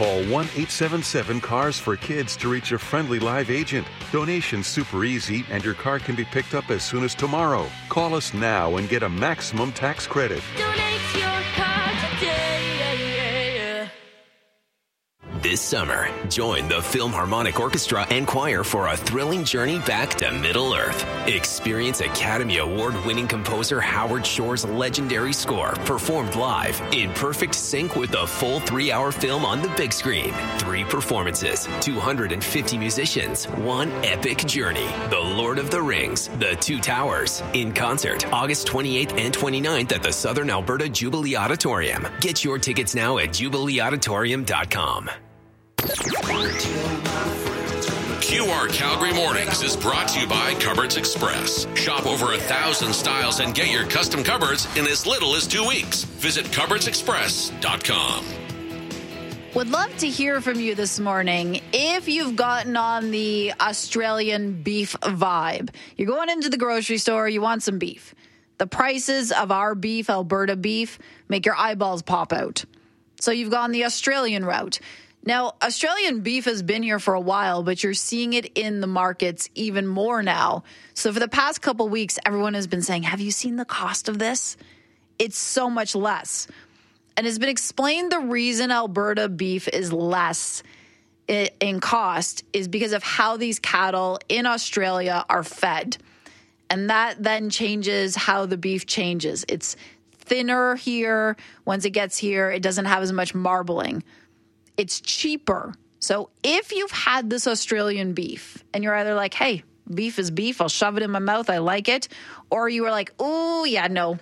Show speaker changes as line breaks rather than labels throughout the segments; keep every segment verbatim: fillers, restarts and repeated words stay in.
Call one eight seven seven cars for kids to reach a friendly live agent. Donation's super easy, and your car can be picked up as soon as tomorrow. Call us now and get a maximum tax credit.
Donate your car today.
This summer, join the Philharmonic Orchestra and Choir for a thrilling journey back to Middle-earth. Experience Academy Award-winning composer Howard Shore's legendary score performed live in perfect sync with the full three-hour film on the big screen. Three performances, two hundred fifty musicians, one epic journey. The Lord of the Rings, The Two Towers, in concert August twenty-eighth and twenty-ninth at the Southern Alberta Jubilee Auditorium. Get your tickets now at jubilee auditorium dot com.
Q R Calgary Mornings is brought to you by Cupboards Express. Shop over a thousand styles and get your custom cupboards in as little as two weeks. Visit cupboards express dot com.
Would love to hear from you this morning if you've gotten on the Australian beef vibe. You're going into the grocery store, you want some beef. The prices of our beef, Alberta beef, make your eyeballs pop out. So you've gone the Australian route. Now, Australian beef has been here for a while, but you're seeing it in the markets even more now. So for the past couple weeks, everyone has been saying, have you seen the cost of this? It's so much less. And it's been explained the reason Alberta beef is less in cost is because of how these cattle in Australia are fed. And that then changes how the beef changes. It's thinner here. Once it gets here, it doesn't have as much marbling. It's cheaper. So if you've had this Australian beef and you're either like, hey, beef is beef, I'll shove it in my mouth, I like it. Or you were like, oh, yeah, no,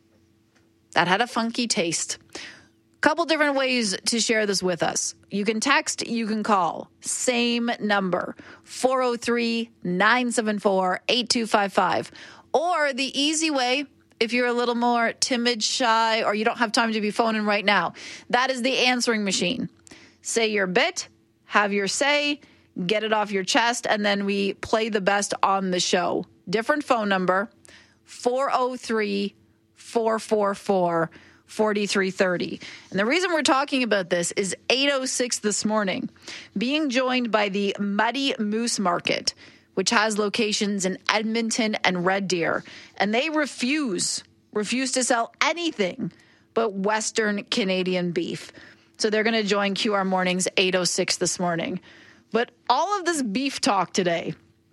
that had a funky taste. Couple different ways to share this with us. You can text, you can call. Same number, four oh three, nine seven four, eight two five five. Or the easy way, if you're a little more timid, shy, or you don't have time to be phoning right now, that is the answering machine. Say your bit, have your say, get it off your chest, and then we play the best on the show. Different phone number, four oh three, four four four, four three three oh. And the reason we're talking about this is eight oh six this morning, being joined by the Muddy Moose Market, which has locations in Edmonton and Red Deer. And they refuse, refuse to sell anything but Western Canadian beef. So they're going to join Q R Mornings eight oh six this morning. But all of this beef talk today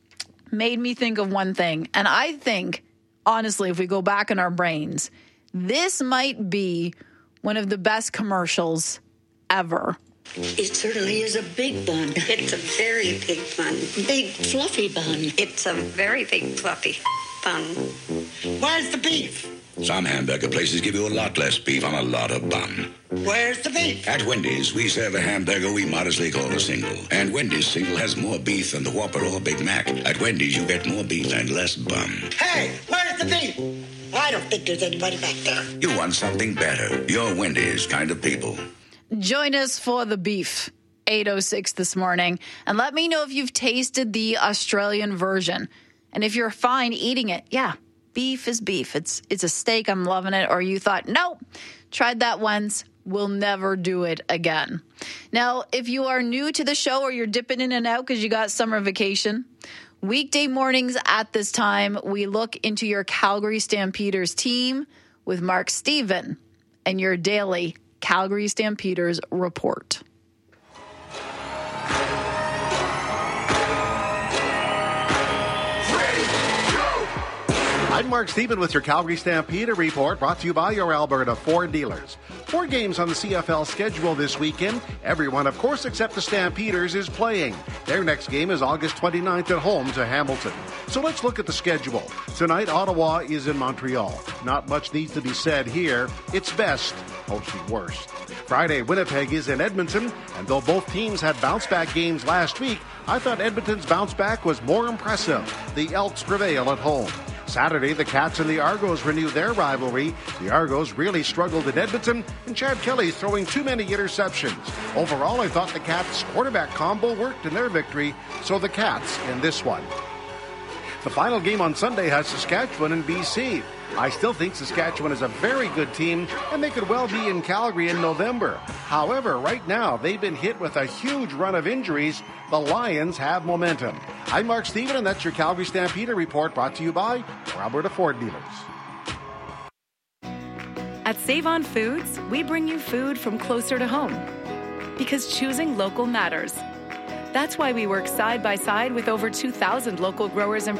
made me think of one thing. And I think, honestly, if we go back in our brains, this might be one of the best commercials ever.
It certainly is a big bun.
It's a very big bun.
Big fluffy bun.
It's a very big fluffy bun.
Where's the beef?
Some hamburger places give you a lot less beef on a lot of bun.
Where's the beef?
At Wendy's, we serve a hamburger we modestly call a single. And Wendy's single has more beef than the Whopper or Big Mac. At Wendy's, you get more beef and less bun.
Hey, where's the beef? I don't think there's anybody back there.
You want something better. You're Wendy's kind of people.
Join us for the beef, eight oh six this morning. And let me know if you've tasted the Australian version. And if you're fine eating it, yeah, beef is beef. It's it's a steak. I'm loving it. Or you thought, nope, tried that once. We'll never do it again. Now, if you are new to the show or you're dipping in and out because you got summer vacation, weekday mornings at this time, we look into your Calgary Stampeders team with Mark Stephen and your daily Calgary Stampeders report.
I'm Mark Stephen with your Calgary Stampeder report, brought to you by your Alberta Ford dealers. Four games on the C F L schedule this weekend. Everyone, of course, except the Stampeders is playing. Their next game is August twenty-ninth at home to Hamilton. So let's look at the schedule. Tonight, Ottawa is in Montreal. Not much needs to be said here. It's best, mostly worst. Friday, Winnipeg is in Edmonton, and though both teams had bounce-back games last week, I thought Edmonton's bounce-back was more impressive. The Elks prevail at home. Saturday, the Cats and the Argos renew their rivalry. The Argos really struggled in Edmonton, and Chad Kelly's throwing too many interceptions. Overall, I thought the Cats' quarterback combo worked in their victory, so the Cats in this one. The final game on Sunday has Saskatchewan and B C. I still think Saskatchewan is a very good team, and they could well be in Calgary in November. However, right now, they've been hit with a huge run of injuries. The Lions have momentum. I'm Mark Stephen, and that's your Calgary Stampeder Report, brought to you by our Alberta Ford dealers.
At Save On Foods, we bring you food from closer to home. Because choosing local matters. That's why we work side by side with over two thousand local growers and